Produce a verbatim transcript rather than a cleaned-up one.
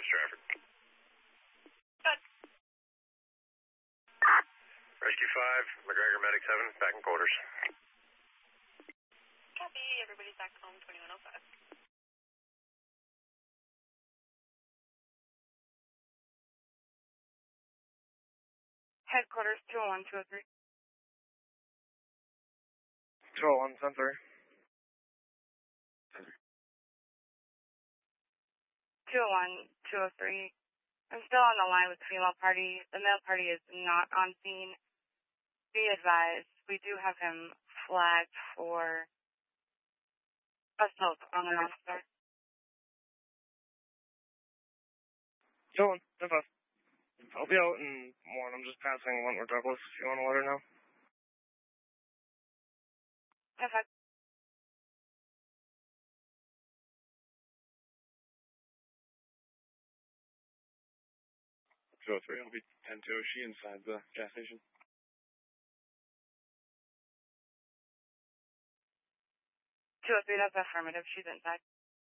five, Stratford. Good. Rescue five, McGregor Medic seven, back in quarters. Copy, everybody's back home, twenty-one oh five. Headquarters, two oh one, two oh three. two oh one, ten three. two oh one, two oh three. I'm still on the line with the female party. The male party is not on scene. Be advised, we do have him flagged for assault on an officer. two oh one, ten five. I'll be out in one. I'm just passing Wentworth Douglas if you want to let her know. ten five. two oh three, I'll be ten two. Is she inside the gas station? two oh three, that's affirmative. She's inside.